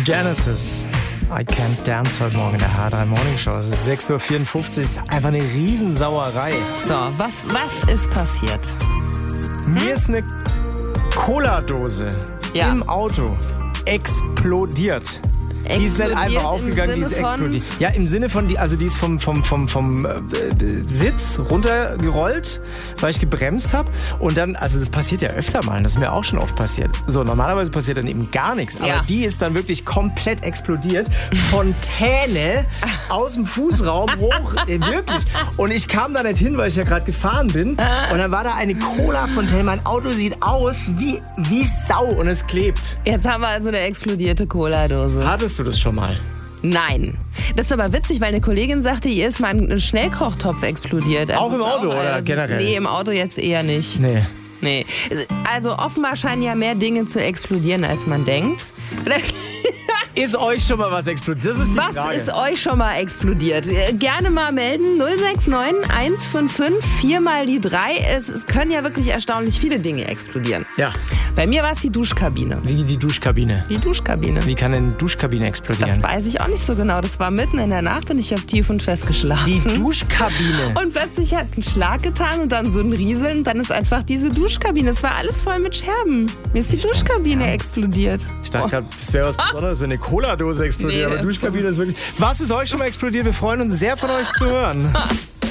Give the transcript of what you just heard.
Genesis. I Can't Dance heute Morgen in der H3 Morning Show. Es ist 6.54 Uhr, es ist einfach eine Riesensauerei. So, was ist passiert? Mir ist eine Cola-Dose im Auto explodiert. Die ist nicht einfach aufgegangen, die ist explodiert. Ja, im Sinne von, die ist vom Sitz runtergerollt, weil ich gebremst habe. Und dann, also das passiert ja öfter mal, das ist mir auch schon oft passiert. So, normalerweise passiert dann eben gar nichts. Aber die ist dann wirklich komplett explodiert. Fontäne aus dem Fußraum hoch, wirklich. Und ich kam da nicht hin, weil ich ja gerade gefahren bin. Und dann war da eine Cola-Fontäne. Mein Auto sieht aus wie Sau und es klebt. Jetzt haben wir also eine explodierte Cola-Dose. Hattest du das schon mal? Nein. Das ist aber witzig, weil eine Kollegin sagte, ihr ist mal ein Schnellkochtopf explodiert. Also auch im Auto oder generell? Nee, im Auto jetzt eher nicht. Nee. Also offenbar scheinen ja mehr Dinge zu explodieren, als man denkt. Ist euch schon mal was explodiert? Das ist die Frage. Was ist euch schon mal explodiert? Gerne mal melden. 069 155 4 mal die 3. Es können ja wirklich erstaunlich viele Dinge explodieren. Ja. Bei mir war es die Duschkabine. Wie die Duschkabine? Die Duschkabine. Wie kann eine Duschkabine explodieren? Das weiß ich auch nicht so genau. Das war mitten in der Nacht und ich habe tief und fest geschlafen. Die Duschkabine? Und plötzlich hat es einen Schlag getan und dann so ein Rieseln. Und dann ist einfach diese Duschkabine. Es war alles voll mit Scherben. Mir ist die Duschkabine explodiert. Ich dachte gerade, es wäre was Besonderes, wenn eine Cola-Dose explodiert. Aber Duschkabine ist wirklich... Was ist euch schon mal explodiert? Wir freuen uns sehr, von euch zu hören.